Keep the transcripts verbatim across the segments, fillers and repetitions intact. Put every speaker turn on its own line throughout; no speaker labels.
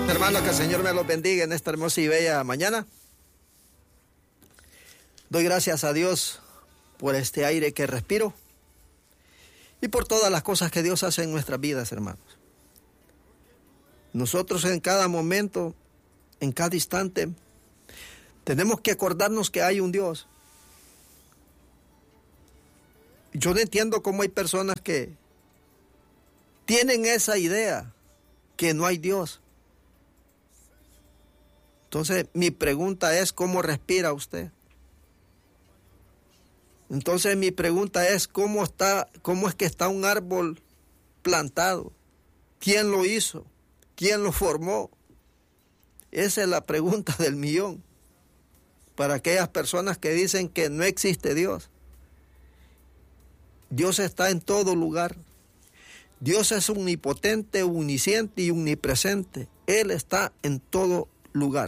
Hermanos, que el Señor me los bendiga en esta hermosa y bella mañana. Doy gracias a Dios por este aire que respiro y por todas las cosas que Dios hace en nuestras vidas, hermanos. Nosotros en cada momento, en cada instante, tenemos que acordarnos que hay un Dios. Yo no entiendo cómo hay personas que tienen esa idea que no hay Dios. Entonces, mi pregunta es, ¿cómo respira usted? Entonces, mi pregunta es, ¿cómo está, cómo es que está un árbol plantado? ¿Quién lo hizo? ¿Quién lo formó? Esa es la pregunta del millón para aquellas personas que dicen que no existe Dios. Dios está en todo lugar. Dios es omnipotente, omnisciente y omnipresente. Él está en todo lugar.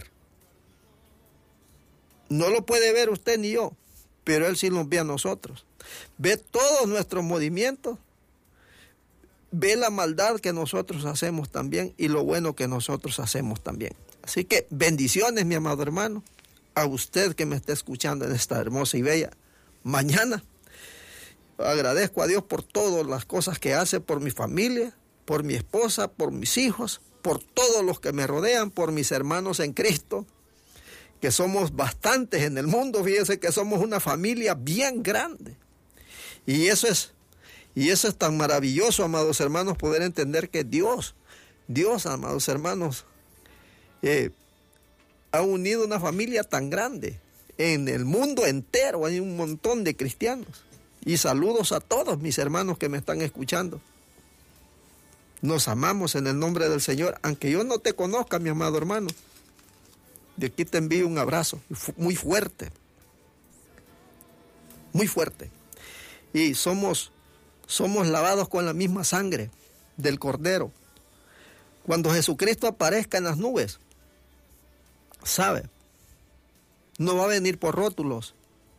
No lo puede ver usted ni yo, pero Él sí nos ve a nosotros. Ve todos nuestros movimientos, ve la maldad que nosotros hacemos también y lo bueno que nosotros hacemos también. Así que bendiciones, mi amado hermano, a usted que me está escuchando en esta hermosa y bella mañana. Agradezco a Dios por todas las cosas que hace por mi familia, por mi esposa, por mis hijos, por todos los que me rodean, por mis hermanos en Cristo, que somos bastantes en el mundo. Fíjense que somos una familia bien grande. Y eso es, y eso es tan maravilloso, amados hermanos, poder entender que Dios, Dios, amados hermanos, eh, ha unido una familia tan grande. En el mundo entero hay un montón de cristianos. Y saludos a todos mis hermanos que me están escuchando. Nos amamos en el nombre del Señor, aunque yo no te conozca, mi amado hermano. De aquí te envío un abrazo muy fuerte, muy fuerte. Y somos, somos lavados con la misma sangre del Cordero. Cuando Jesucristo aparezca en las nubes, ¿sabe? No va a venir por rótulos.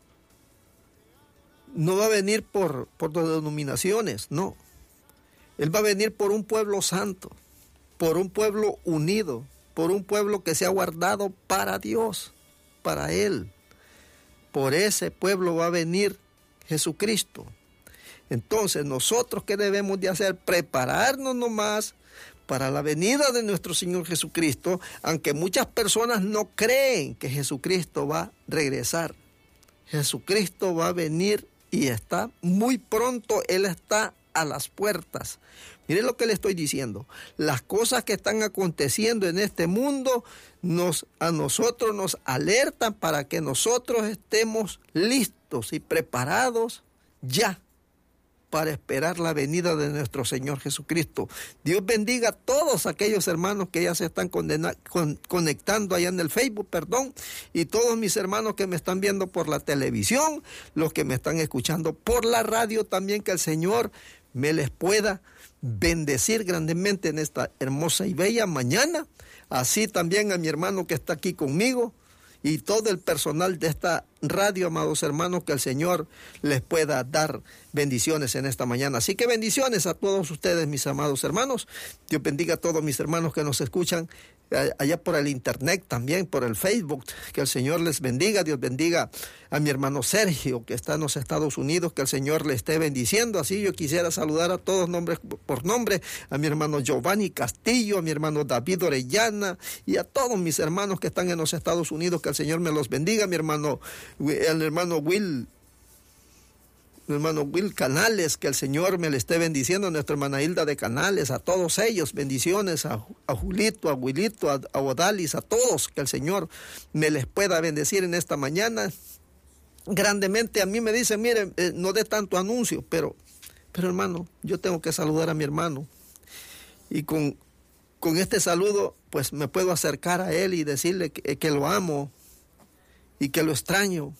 No va a venir por, por denominaciones, no. Él va a venir por un pueblo santo, por un pueblo unido, por un pueblo que se ha guardado para Dios, para Él. Por ese pueblo va a venir Jesucristo. Entonces, ¿nosotros qué debemos de hacer? Prepararnos nomás para la venida de nuestro Señor Jesucristo, aunque muchas personas no creen que Jesucristo va a regresar. Jesucristo va a venir y está muy pronto, Él está a las puertas. Miren lo que le estoy diciendo. Las cosas que están aconteciendo en este mundo nos, a nosotros nos alertan para que nosotros estemos listos y preparados ya para esperar la venida de nuestro Señor Jesucristo. Dios bendiga a todos aquellos hermanos que ya se están condena, con, conectando allá en el Facebook, perdón, y todos mis hermanos que me están viendo por la televisión, los que me están escuchando por la radio también, que el Señor me les pueda bendecir grandemente en esta hermosa y bella mañana. Así también a mi hermano que está aquí conmigo y todo el personal de esta radio, amados hermanos, que el Señor les pueda dar bendiciones en esta mañana. Así que bendiciones a todos ustedes, mis amados hermanos. Dios bendiga a todos mis hermanos que nos escuchan allá por el internet, también por el Facebook. Que el Señor les bendiga. Dios bendiga a mi hermano Sergio, que está en los Estados Unidos, que el Señor le esté bendiciendo. Así yo quisiera saludar a todos nombres por nombre, a mi hermano Giovanni Castillo, a mi hermano David Orellana y a todos mis hermanos que están en los Estados Unidos, que el Señor me los bendiga. Mi hermano, el hermano Will, mi hermano Will Canales, que el Señor me le esté bendiciendo, a nuestra hermana Hilda de Canales, a todos ellos, bendiciones, a, a Julito, a Wilito, a, a Odalis, a todos, que el Señor me les pueda bendecir en esta mañana grandemente. A mí me dicen, miren, eh, no dé tanto anuncio, pero, pero hermano, yo tengo que saludar a mi hermano, y con, con este saludo, pues me puedo acercar a él y decirle que, que lo amo, y que lo extraño,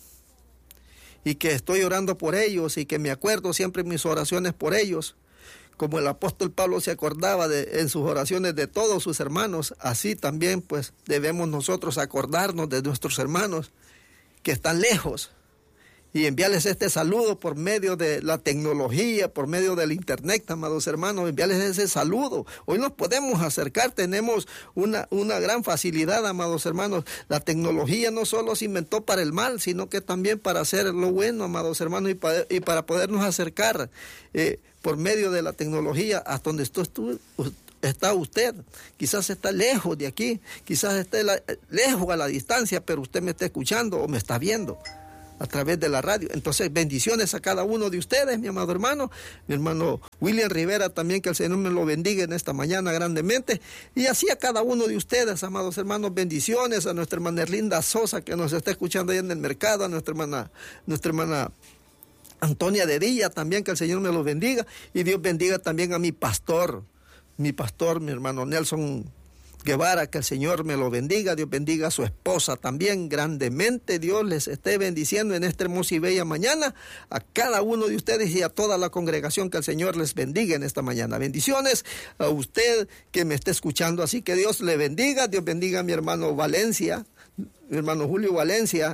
y que estoy orando por ellos, y que me acuerdo siempre en mis oraciones por ellos, como el apóstol Pablo se acordaba de, en sus oraciones de todos sus hermanos. Así también pues debemos nosotros acordarnos de nuestros hermanos que están lejos y enviarles este saludo por medio de la tecnología, por medio del internet, amados hermanos, enviarles ese saludo. Hoy nos podemos acercar, tenemos una, una gran facilidad, amados hermanos. La tecnología no solo se inventó para el mal, sino que también para hacer lo bueno, amados hermanos, y para, y para podernos acercar eh, por medio de la tecnología hasta donde tú, tú, está usted. Quizás está lejos de aquí, quizás esté la, lejos a la distancia, pero usted me está escuchando o me está viendo a través de la radio. Entonces, bendiciones a cada uno de ustedes, mi amado hermano, mi hermano William Rivera también, que el Señor me lo bendiga en esta mañana grandemente, y así a cada uno de ustedes, amados hermanos, bendiciones, a nuestra hermana Erlinda Sosa, que nos está escuchando ahí en el mercado, a nuestra hermana, nuestra hermana Antonia de Dilla también, que el Señor me los bendiga, y Dios bendiga también a mi pastor, mi pastor, mi hermano Nelson Guevara, que el Señor me lo bendiga. Dios bendiga a su esposa también grandemente. Dios les esté bendiciendo en esta hermosa y bella mañana a cada uno de ustedes y a toda la congregación. Que el Señor les bendiga en esta mañana. Bendiciones a usted que me esté escuchando, así que Dios le bendiga. Dios bendiga a mi hermano Valencia, mi hermano Julio Valencia,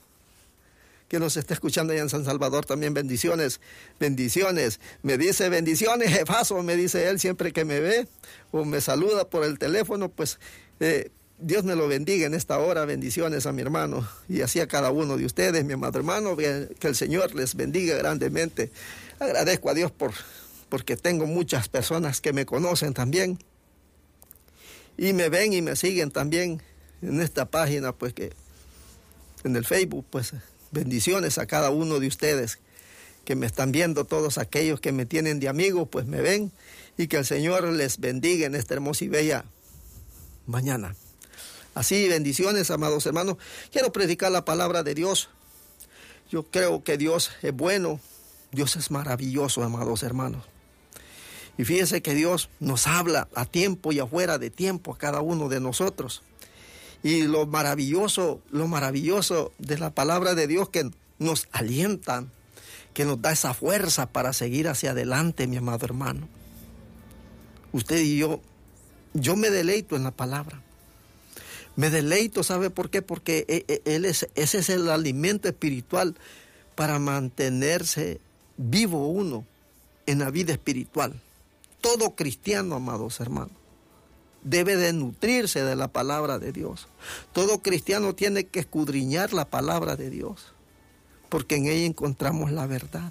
que nos está escuchando allá en San Salvador también. Bendiciones, bendiciones. Me dice bendiciones, jefazo, me dice él siempre que me ve o me saluda por el teléfono. Pues eh, Dios me lo bendiga en esta hora. Bendiciones a mi hermano y así a cada uno de ustedes, mi amado hermano. Que el Señor les bendiga grandemente. Agradezco a Dios por, porque tengo muchas personas que me conocen también y me ven y me siguen también en esta página, pues que en el Facebook, pues. Bendiciones a cada uno de ustedes que me están viendo, todos aquellos que me tienen de amigos, pues me ven, y que el Señor les bendiga en esta hermosa y bella mañana. Así, bendiciones, amados hermanos. Quiero predicar la palabra de Dios. Yo creo que Dios es bueno, Dios es maravilloso, amados hermanos. Y fíjense que Dios nos habla a tiempo y afuera de tiempo a cada uno de nosotros. Y lo maravilloso, lo maravilloso de la palabra de Dios, que nos alienta, que nos da esa fuerza para seguir hacia adelante, mi amado hermano. Usted y yo, yo me deleito en la palabra. Me deleito, ¿sabe por qué? Porque él es, ese es el alimento espiritual para mantenerse vivo uno en la vida espiritual. Todo cristiano, amados hermanos, debe de nutrirse de la palabra de Dios. Todo cristiano tiene que escudriñar la palabra de Dios, porque en ella encontramos la verdad.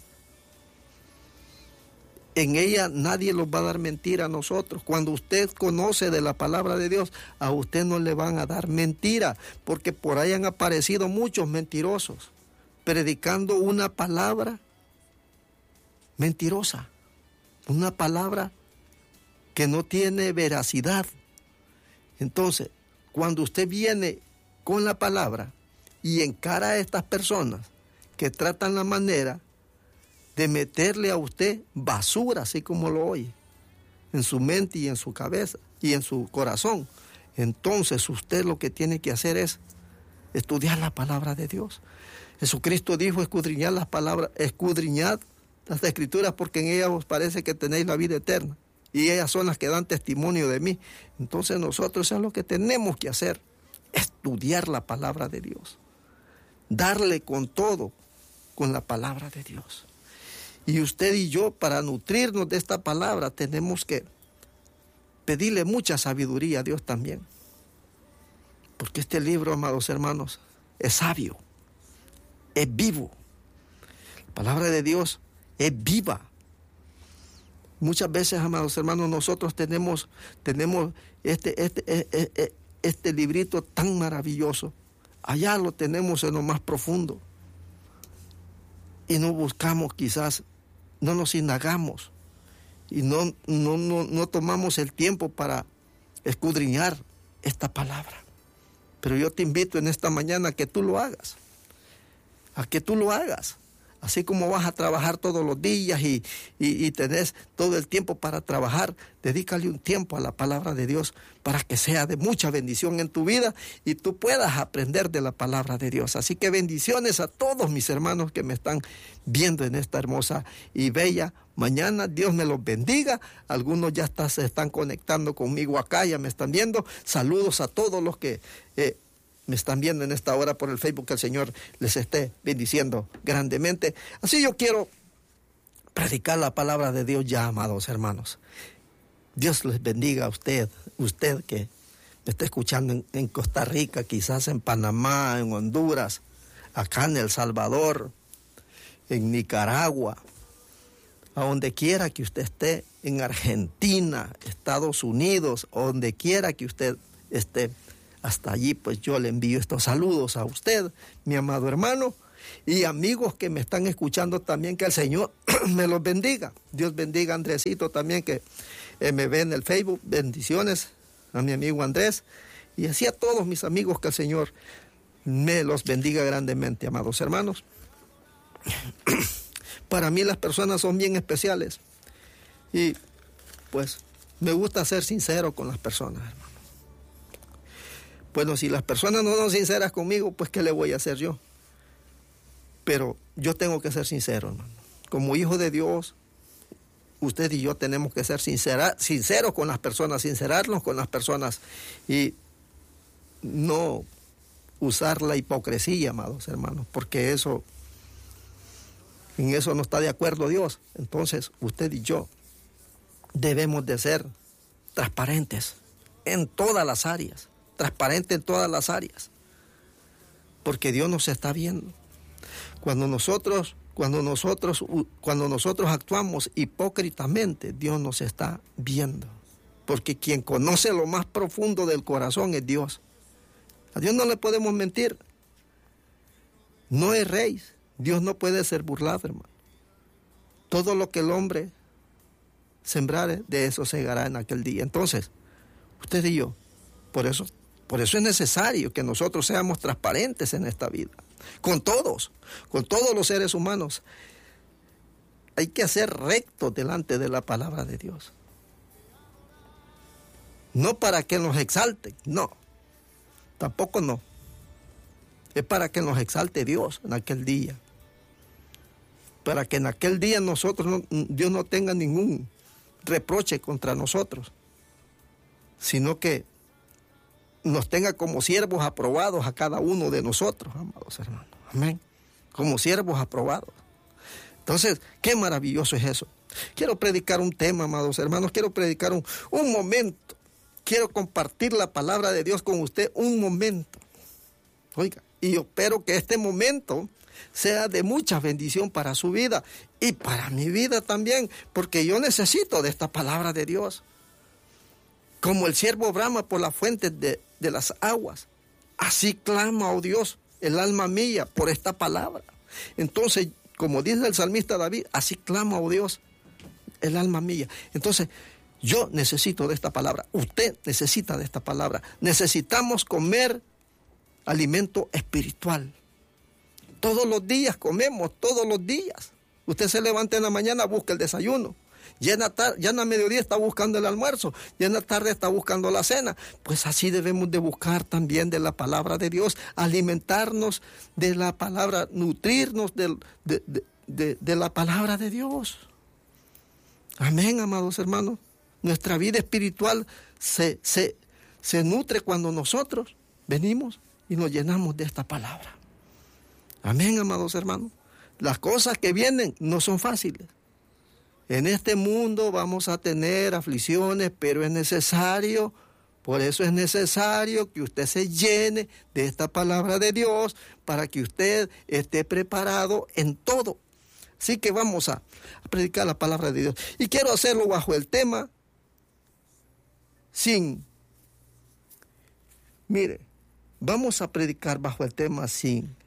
En ella nadie nos va a dar mentira a nosotros. Cuando usted conoce de la palabra de Dios, a usted no le van a dar mentira, porque por ahí han aparecido muchos mentirosos, predicando una palabra mentirosa, una palabra que no tiene veracidad. Entonces, cuando usted viene con la palabra y encara a estas personas que tratan la manera de meterle a usted basura, así como lo oye, en su mente y en su cabeza y en su corazón, entonces usted lo que tiene que hacer es estudiar la palabra de Dios. Jesucristo dijo: escudriñad las palabras, escudriñad las escrituras, porque en ellas os parece que tenéis la vida eterna, y ellas son las que dan testimonio de mí. Entonces nosotros, eso es lo que tenemos que hacer, estudiar la palabra de Dios, darle con todo, con la palabra de Dios. Y usted y yo, para nutrirnos de esta palabra, tenemos que pedirle mucha sabiduría a Dios también. Porque este libro, amados hermanos, es sabio, es vivo. La palabra de Dios es viva. Muchas veces, amados hermanos, nosotros tenemos, tenemos este, este, este, este librito tan maravilloso. Allá lo tenemos en lo más profundo. Y no buscamos, quizás, no nos indagamos. Y no, no, no, no tomamos el tiempo para escudriñar esta palabra. Pero yo te invito en esta mañana a que tú lo hagas. A que tú lo hagas. Así como vas a trabajar todos los días y, y, y tenés todo el tiempo para trabajar, dedícale un tiempo a la palabra de Dios para que sea de mucha bendición en tu vida y tú puedas aprender de la palabra de Dios. Así que bendiciones a todos mis hermanos que me están viendo en esta hermosa y bella mañana. Dios me los bendiga. Algunos ya está, se están conectando conmigo acá, ya me están viendo. Saludos a todos los que... Eh, me están viendo en esta hora por el Facebook, que el Señor les esté bendiciendo grandemente. Así yo quiero predicar la palabra de Dios ya, amados hermanos. Dios les bendiga a usted, usted que me está escuchando en, en Costa Rica, quizás en Panamá, en Honduras, acá en El Salvador, en Nicaragua, a donde quiera que usted esté, en Argentina, Estados Unidos, o donde quiera que usted esté. Hasta allí, pues yo le envío estos saludos a usted, mi amado hermano, y amigos que me están escuchando también, que el Señor me los bendiga. Dios bendiga a Andresito también, que eh, me ve en el Facebook. Bendiciones a mi amigo Andrés, y así a todos mis amigos, que el Señor me los bendiga grandemente, amados hermanos. Para mí las personas son bien especiales, y pues me gusta ser sincero con las personas, hermano. Bueno, si las personas no son sinceras conmigo, pues ¿qué le voy a hacer yo? Pero yo tengo que ser sincero, hermano. Como hijo de Dios, usted y yo tenemos que ser sincera, sinceros con las personas, sincerarnos con las personas, y no usar la hipocresía, amados hermanos, porque eso, en eso no está de acuerdo Dios. Entonces, usted y yo debemos de ser transparentes en todas las áreas. Transparente en todas las áreas, porque Dios nos está viendo. Cuando nosotros, cuando nosotros, cuando nosotros actuamos hipócritamente, Dios nos está viendo, porque quien conoce lo más profundo del corazón es Dios. A Dios no le podemos mentir. No es rey. Dios no puede ser burlado, hermano. Todo lo que el hombre sembrare, de eso segará en aquel día. Entonces, usted y yo, por eso Por eso es necesario que nosotros seamos transparentes en esta vida, con todos, con todos los seres humanos. Hay que ser rectos delante de la palabra de Dios. No para que nos exalten, no, tampoco no. Es para que nos exalte Dios en aquel día. Para que en aquel día nosotros, no, Dios no tenga ningún reproche contra nosotros, sino que nos tenga como siervos aprobados a cada uno de nosotros, amados hermanos. Amén. Como siervos aprobados. Entonces, qué maravilloso es eso. Quiero predicar un tema, amados hermanos. Quiero predicar un, un momento. Quiero compartir la palabra de Dios con usted un momento. Oiga, y yo espero que este momento sea de mucha bendición para su vida y para mi vida también, porque yo necesito de esta palabra de Dios. Como el siervo brama por las fuentes de, de las aguas, así clama, oh Dios, el alma mía por esta palabra. Entonces, como dice el salmista David, así clama, oh Dios, el alma mía. Entonces, yo necesito de esta palabra, usted necesita de esta palabra. Necesitamos comer alimento espiritual. Todos los días comemos, todos los días. Usted se levanta en la mañana, busca el desayuno. Ya en, la tarde, ya en la mediodía está buscando el almuerzo, ya en la tarde está buscando la cena. Pues así debemos de buscar también de la palabra de Dios, alimentarnos de la palabra, nutrirnos de, de, de, de, de la palabra de Dios. Amén, amados hermanos. Nuestra vida espiritual se, se, se nutre cuando nosotros venimos y nos llenamos de esta palabra. Amén, amados hermanos. Las cosas que vienen no son fáciles. En este mundo vamos a tener aflicciones, pero es necesario, por eso es necesario que usted se llene de esta palabra de Dios para que usted esté preparado en todo. Así que vamos a, a predicar la palabra de Dios. Y quiero hacerlo bajo el tema sin, mire, vamos a predicar bajo el tema sin.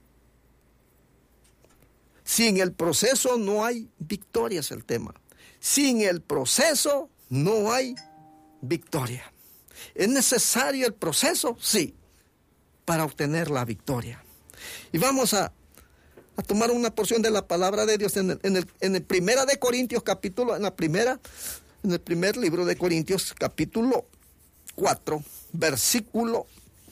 Sin el proceso no hay victoria, es el tema. Sin el proceso no hay victoria. ¿Es necesario el proceso? Sí, para obtener la victoria. Y vamos a, a tomar una porción de la palabra de Dios en el, en el, en el primera de Corintios capítulo, en la primera, en el primer libro de Corintios capítulo cuatro, versículo,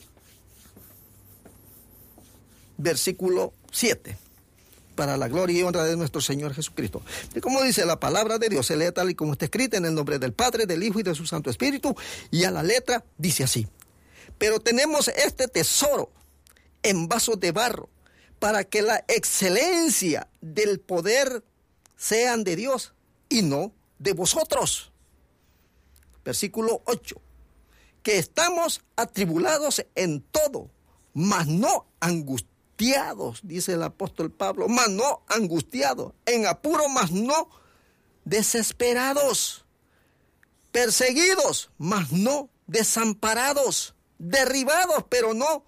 versículo siete. Para la gloria y honra de nuestro Señor Jesucristo. Y como dice la palabra de Dios, se lee tal y como está escrita en el nombre del Padre, del Hijo y de su Santo Espíritu, y a la letra dice así: pero tenemos este tesoro en vasos de barro, para que la excelencia del poder sean de Dios y no de vosotros. Versículo ocho. Que estamos atribulados en todo, mas no angustiados, dice el apóstol Pablo, mas no angustiados, en apuro, mas no desesperados, perseguidos, mas no desamparados, derribados, pero no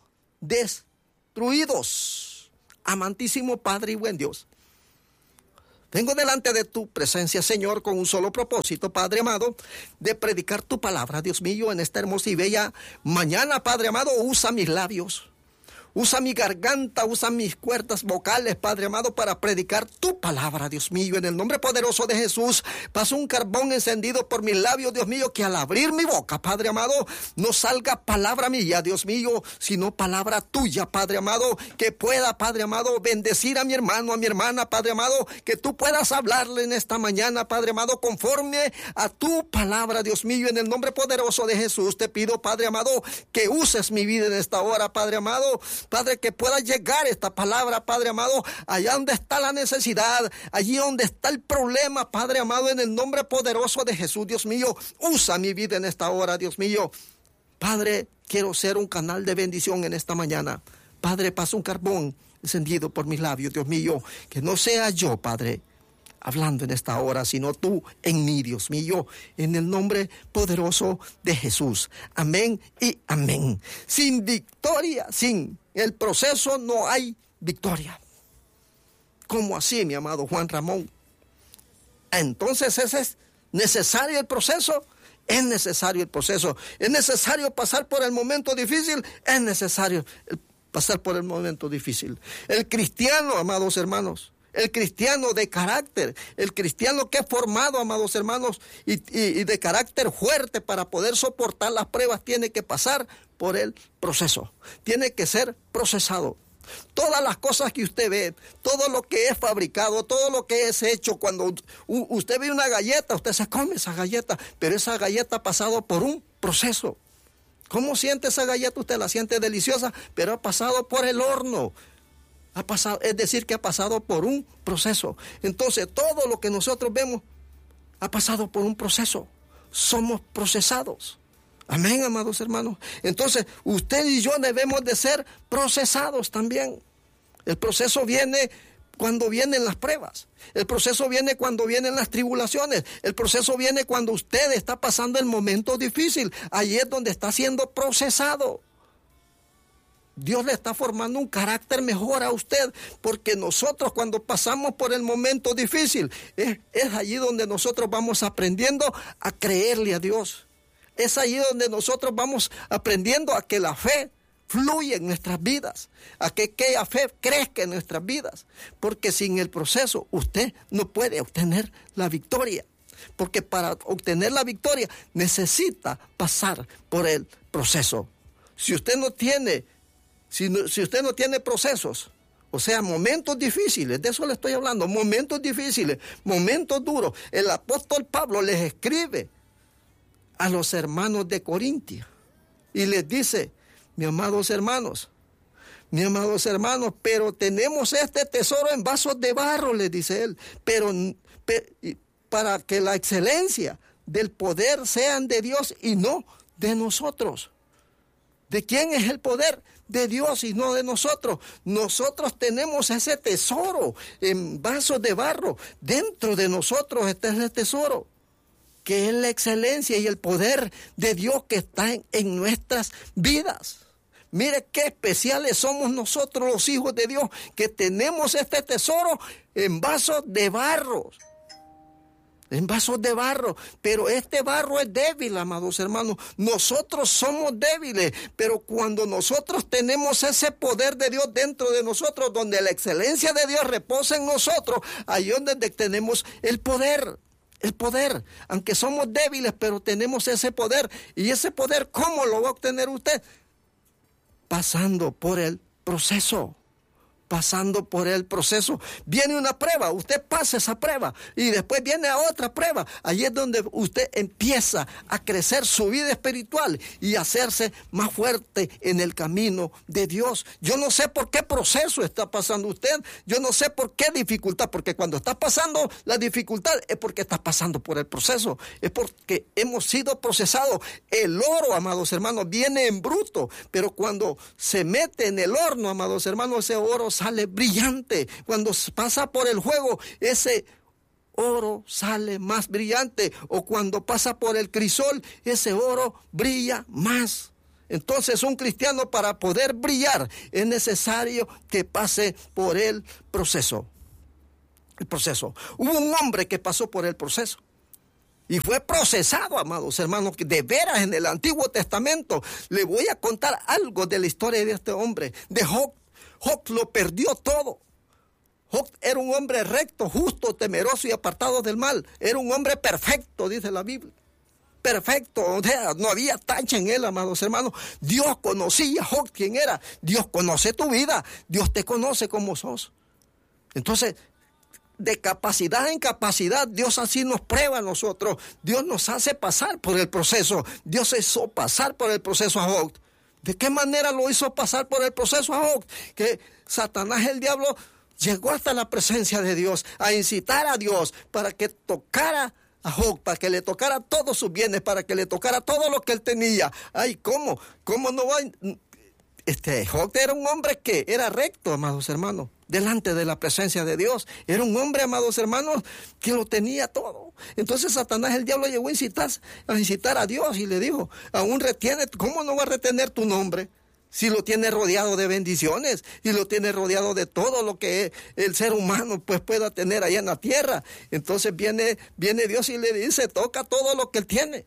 destruidos. Amantísimo Padre y buen Dios, vengo delante de tu presencia, Señor, con un solo propósito, Padre amado, de predicar tu palabra, Dios mío, en esta hermosa y bella mañana, Padre amado. Usa mis labios, usa mi garganta, usa mis cuerdas vocales, Padre amado, para predicar tu palabra, Dios mío, en el nombre poderoso de Jesús. Paso un carbón encendido por mis labios, Dios mío, que al abrir mi boca, Padre amado, no salga palabra mía, Dios mío, sino palabra tuya, Padre amado, que pueda, Padre amado, bendecir a mi hermano, a mi hermana, Padre amado, que tú puedas hablarle en esta mañana, Padre amado, conforme a tu palabra, Dios mío, en el nombre poderoso de Jesús. Te pido, Padre amado, que uses mi vida en esta hora, Padre amado, Padre, que pueda llegar esta palabra, Padre amado, allá donde está la necesidad, allí donde está el problema, Padre amado, en el nombre poderoso de Jesús, Dios mío. Usa mi vida en esta hora, Dios mío. Padre, quiero ser un canal de bendición en esta mañana. Padre, pasa un carbón encendido por mis labios, Dios mío, que no sea yo, Padre, hablando en esta hora, sino tú en mí, Dios mío, en el nombre poderoso de Jesús. Amén y amén. Sin victoria, sin el proceso no hay victoria. ¿Cómo así, mi amado Juan Ramón? Entonces, ¿ese es necesario el proceso? Es necesario el proceso. Es necesario pasar por el momento difícil. Es necesario pasar por el momento difícil. El cristiano, amados hermanos, el cristiano de carácter, el cristiano que es formado, amados hermanos, y, y, y de carácter fuerte para poder soportar las pruebas, tiene que pasar por el proceso. Tiene que ser procesado. Todas las cosas que usted ve, todo lo que es fabricado, todo lo que es hecho, cuando usted ve una galleta, usted se come esa galleta, pero esa galleta ha pasado por un proceso. ¿Cómo siente esa galleta? Usted la siente deliciosa, pero ha pasado por el horno. Ha pasado, es decir, que ha pasado por un proceso. Entonces, todo lo que nosotros vemos ha pasado por un proceso. Somos procesados. Amén, amados hermanos. Entonces, usted y yo debemos de ser procesados también. El proceso viene cuando vienen las pruebas. El proceso viene cuando vienen las tribulaciones. El proceso viene cuando usted está pasando el momento difícil. Ahí es donde está siendo procesado. Dios le está formando un carácter mejor a usted, porque nosotros cuando pasamos por el momento difícil, es, es allí donde nosotros vamos aprendiendo a creerle a Dios. Es allí donde nosotros vamos aprendiendo a que la fe fluye en nuestras vidas, a que aquella fe crezca en nuestras vidas, porque sin el proceso usted no puede obtener la victoria, porque para obtener la victoria necesita pasar por el proceso. Si usted no tiene Si, no, si usted no tiene procesos, o sea, momentos difíciles, de eso le estoy hablando, momentos difíciles, momentos duros, el apóstol Pablo les escribe a los hermanos de Corintia y les dice: mis amados hermanos, mis amados hermanos, pero tenemos este tesoro en vasos de barro, les dice él, pero para que la excelencia del poder sean de Dios y no de nosotros. ¿De quién es el poder? De Dios y no de nosotros. Nosotros tenemos ese tesoro en vasos de barro. Dentro de nosotros está ese tesoro, que es la excelencia y el poder de Dios que está en, en nuestras vidas. Mire qué especiales somos nosotros los hijos de Dios, que tenemos este tesoro en vasos de barro. En vasos de barro, pero este barro es débil, amados hermanos. Nosotros somos débiles, pero cuando nosotros tenemos ese poder de Dios dentro de nosotros, donde la excelencia de Dios reposa en nosotros, ahí es donde tenemos el poder, el poder. Aunque somos débiles, pero tenemos ese poder. Y ese poder, ¿cómo lo va a obtener usted? Pasando por el proceso. pasando por el proceso. Viene una prueba, usted pasa esa prueba y después viene a otra prueba. Allí es donde usted empieza a crecer su vida espiritual y a hacerse más fuerte en el camino de Dios. Yo no sé por qué proceso está pasando usted, yo no sé por qué dificultad, porque cuando está pasando la dificultad es porque está pasando por el proceso, es porque hemos sido procesados. El oro, amados hermanos, viene en bruto, pero cuando se mete en el horno, amados hermanos, ese oro sale brillante. Cuando pasa por el fuego, ese oro sale más brillante. O cuando pasa por el crisol, ese oro brilla más. Entonces, un cristiano, para poder brillar es necesario que pase por el proceso. El proceso. Hubo un hombre que pasó por el proceso y fue procesado, amados hermanos, de veras en el Antiguo Testamento. Le voy a contar algo de la historia de este hombre, de Job. Job lo perdió todo. Job era un hombre recto, justo, temeroso y apartado del mal. Era un hombre perfecto, dice la Biblia. Perfecto, o sea, no había tacha en él, amados hermanos. Dios conocía a Job quién era. Dios conoce tu vida. Dios te conoce como sos. Entonces, de capacidad en capacidad, Dios así nos prueba a nosotros. Dios nos hace pasar por el proceso. Dios hizo pasar por el proceso a Job. ¿De qué manera lo hizo pasar por el proceso a Job? Que Satanás, el diablo, llegó hasta la presencia de Dios a incitar a Dios para que tocara a Job, para que le tocara todos sus bienes, para que le tocara todo lo que él tenía. Ay, ¿cómo? ¿Cómo no va? Este, Job era un hombre que era recto, amados hermanos, delante de la presencia de Dios. Era un hombre, amados hermanos, que lo tenía todo. Entonces Satanás, el diablo, llegó a incitar, a incitar a Dios y le dijo, aún retiene, ¿cómo no va a retener tu nombre? Si lo tiene rodeado de bendiciones y lo tiene rodeado de todo lo que el ser humano pues pueda tener allá en la tierra. Entonces viene, viene Dios y le dice, toca todo lo que él tiene.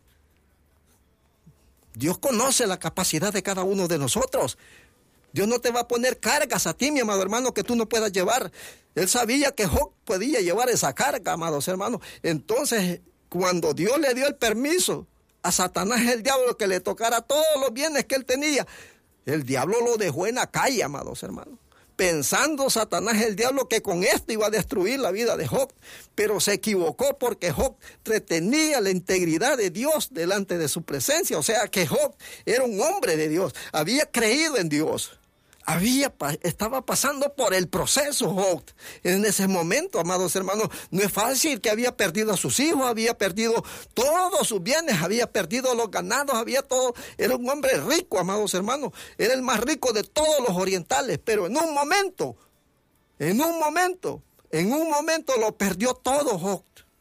Dios conoce la capacidad de cada uno de nosotros. Dios no te va a poner cargas a ti, mi amado hermano, que tú no puedas llevar. Él sabía que Job podía llevar esa carga, amados hermanos. Entonces, cuando Dios le dio el permiso a Satanás, el diablo, que le tocara todos los bienes que él tenía, el diablo lo dejó en la calle, amados hermanos. Pensando Satanás, el diablo, que con esto iba a destruir la vida de Job. Pero se equivocó, porque Job retenía la integridad de Dios delante de su presencia. O sea que Job era un hombre de Dios, había creído en Dios. Había, estaba pasando por el proceso Job. En ese momento, amados hermanos, no es fácil, que había perdido a sus hijos, había perdido todos sus bienes, había perdido los ganados, había todo. Era un hombre rico, amados hermanos. Era el más rico de todos los orientales, pero en un momento, en un momento, en un momento lo perdió todo Job.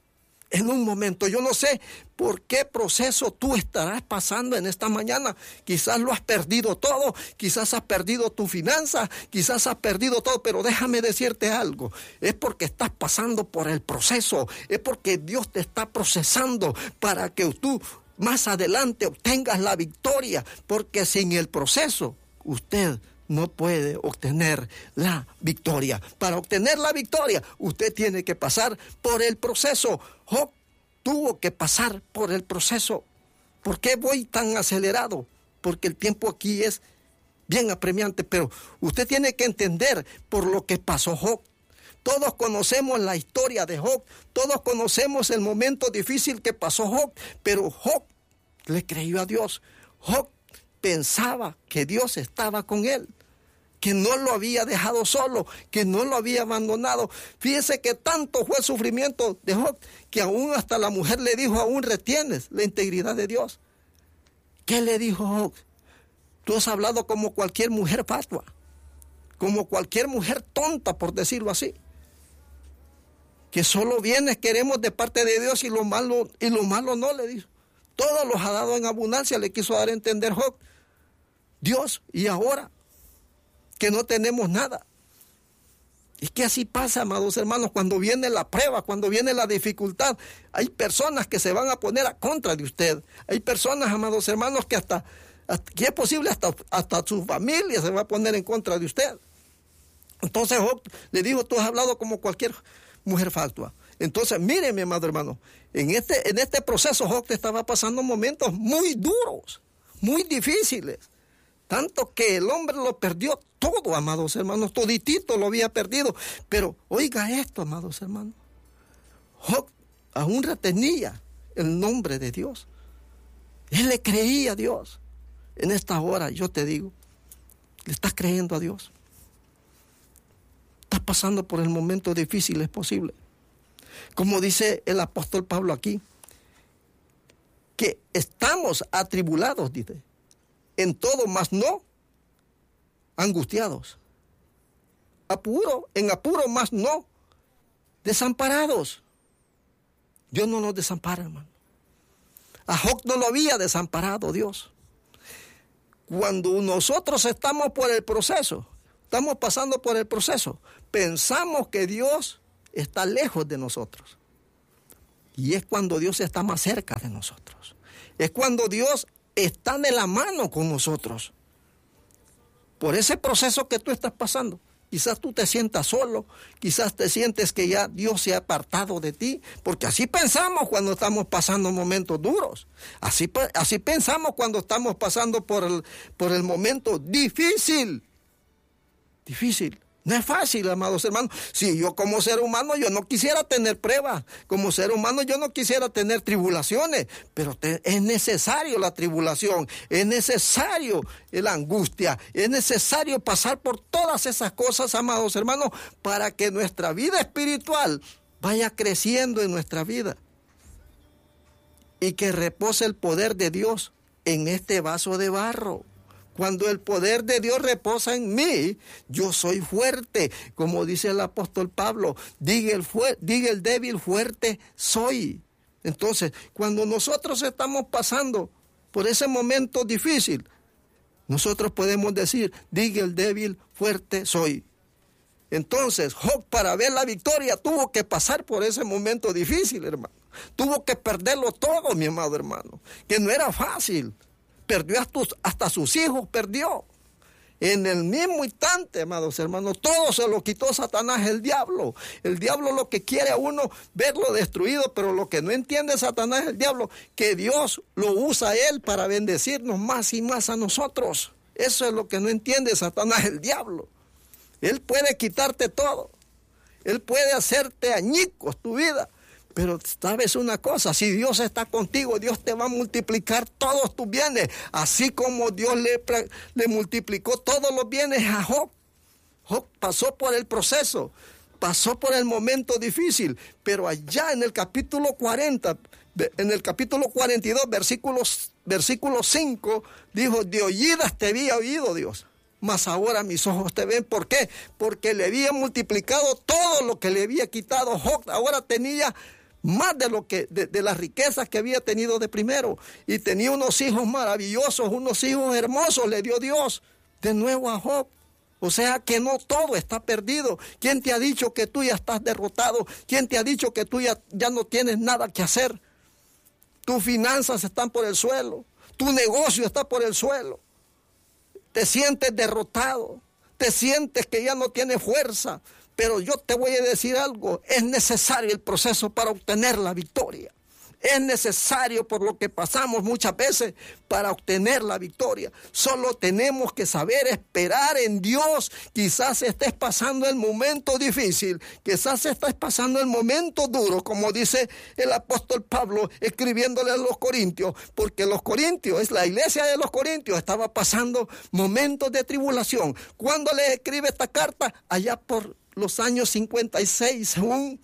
En un momento, yo no sé por qué proceso tú estarás pasando en esta mañana. Quizás lo has perdido todo, quizás has perdido tu finanza, quizás has perdido todo, pero déjame decirte algo. Es porque estás pasando por el proceso, es porque Dios te está procesando para que tú más adelante obtengas la victoria, porque sin el proceso usted no puede obtener la victoria. Para obtener la victoria, usted tiene que pasar por el proceso. Job tuvo que pasar por el proceso. ¿Por qué voy tan acelerado? Porque el tiempo aquí es bien apremiante, pero usted tiene que entender por lo que pasó Job. Todos conocemos la historia de Job, todos conocemos el momento difícil que pasó Job, pero Job le creyó a Dios. Job pensaba que Dios estaba con él, que no lo había dejado solo, que no lo había abandonado. Fíjese que tanto fue el sufrimiento de Job, que aún hasta la mujer le dijo, aún retienes la integridad de Dios. ¿Qué le dijo Job? Tú has hablado como cualquier mujer fatua, como cualquier mujer tonta, por decirlo así, que solo bienes queremos de parte de Dios y lo malo, y lo malo no, le dijo. Todos los ha dado en abundancia, le quiso dar a entender Job. Dios, y ahora que no tenemos nada. Es que así pasa, amados hermanos, cuando viene la prueba, cuando viene la dificultad. Hay personas que se van a poner a contra de usted. Hay personas, amados hermanos, que hasta, hasta que es posible, hasta, hasta su familia se va a poner en contra de usted. Entonces Job le dijo, tú has hablado como cualquier mujer fatua. Entonces, mire, mi amado hermano, en este, en este proceso Job te estaba pasando momentos muy duros, muy difíciles. Tanto que el hombre lo perdió todo, amados hermanos, toditito lo había perdido. Pero oiga esto, amados hermanos, Job aún retenía el nombre de Dios. Él le creía a Dios. En esta hora yo te digo, ¿le estás creyendo a Dios? Estás pasando por el momento difícil, es posible. Como dice el apóstol Pablo aquí, que estamos atribulados, dice, en todo, mas no angustiados. Apuro, en apuro, mas no desamparados. Dios no nos desampara, hermano. A Job no lo había desamparado Dios. Cuando nosotros estamos por el proceso, estamos pasando por el proceso, pensamos que Dios está lejos de nosotros. Y es cuando Dios está más cerca de nosotros. Es cuando Dios está de la mano con nosotros. Por ese proceso que tú estás pasando, quizás tú te sientas solo, quizás te sientes que ya Dios se ha apartado de ti, porque así pensamos cuando estamos pasando momentos duros. Así, así pensamos cuando estamos pasando por el, por el momento difícil. Difícil. No es fácil, amados hermanos. Si yo como ser humano, yo no quisiera tener pruebas. Como ser humano, yo no quisiera tener tribulaciones. Pero te, es necesario la tribulación, es necesario la angustia, es necesario pasar por todas esas cosas, amados hermanos, para que nuestra vida espiritual vaya creciendo en nuestra vida. Y que repose el poder de Dios en este vaso de barro. Cuando el poder de Dios reposa en mí, yo soy fuerte. Como dice el apóstol Pablo, diga el, fu- diga el débil, fuerte soy. Entonces, cuando nosotros estamos pasando por ese momento difícil, nosotros podemos decir, diga el débil, fuerte soy. Entonces, Job, para ver la victoria, tuvo que pasar por ese momento difícil, hermano. Tuvo que perderlo todo, mi amado hermano, que no era fácil. Perdió hasta, hasta sus hijos, perdió. En el mismo instante, amados hermanos, todo se lo quitó Satanás, el diablo. El diablo lo que quiere a uno verlo destruido, pero lo que no entiende Satanás, el diablo, que Dios lo usa a él para bendecirnos más y más a nosotros. Eso es lo que no entiende Satanás, el diablo. Él puede quitarte todo. Él puede hacerte añicos tu vida. Pero sabes una cosa, si Dios está contigo, Dios te va a multiplicar todos tus bienes, así como Dios le, le multiplicó todos los bienes a Job. Job pasó por el proceso, pasó por el momento difícil, pero allá en el capítulo cuarenta, en el capítulo cuarenta y dos, versículos, versículo cinco, dijo, de oídas te había oído Dios, mas ahora mis ojos te ven. ¿Por qué? Porque le había multiplicado todo lo que le había quitado Job. Ahora tenía más de lo que de, de las riquezas que había tenido de primero, y tenía unos hijos maravillosos, unos hijos hermosos le dio Dios de nuevo a Job. O sea que no todo está perdido. ¿Quién te ha dicho que tú ya estás derrotado? ¿Quién te ha dicho que tú ya, ya no tienes nada que hacer? Tus finanzas están por el suelo, tu negocio está por el suelo, te sientes derrotado, te sientes que ya no tienes fuerza. Pero yo te voy a decir algo, es necesario el proceso para obtener la victoria. Es necesario por lo que pasamos muchas veces para obtener la victoria. Solo tenemos que saber esperar en Dios. Quizás estés pasando el momento difícil, quizás estés pasando el momento duro, como dice el apóstol Pablo escribiéndole a los corintios, porque los corintios, es la iglesia de los corintios, estaba pasando momentos de tribulación. ¿Cuándo le escribe esta carta? Allá por los años cincuenta y seis, aún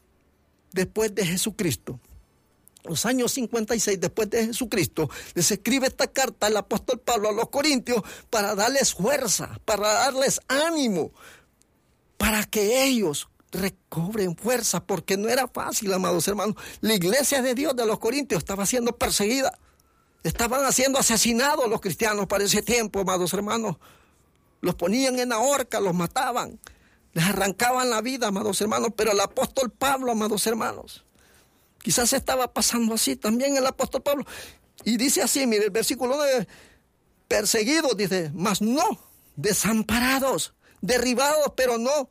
después de Jesucristo. Los años cincuenta y seis después de Jesucristo, les escribe esta carta el apóstol Pablo a los corintios para darles fuerza, para darles ánimo, para que ellos recobren fuerza, porque no era fácil, amados hermanos. La iglesia de Dios de los corintios estaba siendo perseguida, estaban siendo asesinados los cristianos para ese tiempo, amados hermanos. Los ponían en la horca, los mataban, les arrancaban la vida, amados hermanos. Pero el apóstol Pablo, amados hermanos, quizás estaba pasando así también el apóstol Pablo. Y dice así, mire, el versículo nueve, perseguidos, dice, mas no desamparados, derribados, pero no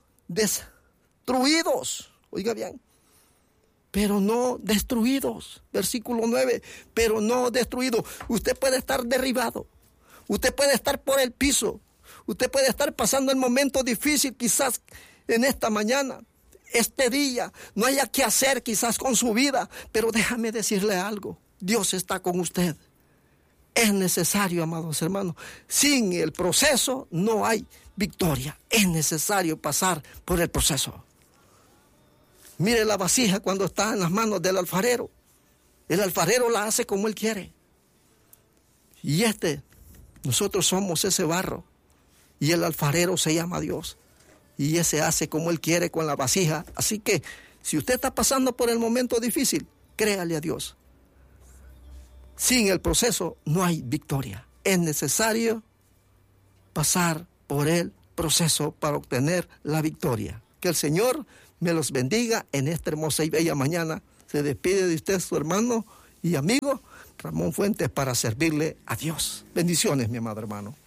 destruidos. Oiga bien, pero no destruidos. Versículo nueve, pero no destruidos. Usted puede estar derribado, Usted puede estar por el piso. Usted puede estar pasando el momento difícil quizás en esta mañana, este día. No haya qué hacer quizás con su vida. Pero déjame decirle algo. Dios está con usted. Es necesario, amados hermanos. Sin el proceso no hay victoria. Es necesario pasar por el proceso. Mire la vasija cuando está en las manos del alfarero. El alfarero la hace como él quiere. Y este, nosotros somos ese barro. Y el alfarero se llama Dios. Y ese hace como él quiere con la vasija. Así que, si usted está pasando por el momento difícil, créale a Dios. Sin el proceso no hay victoria. Es necesario pasar por el proceso para obtener la victoria. Que el Señor me los bendiga en esta hermosa y bella mañana. Se despide de usted su hermano y amigo Ramón Fuentes para servirle a Dios. Bendiciones, mi amado hermano.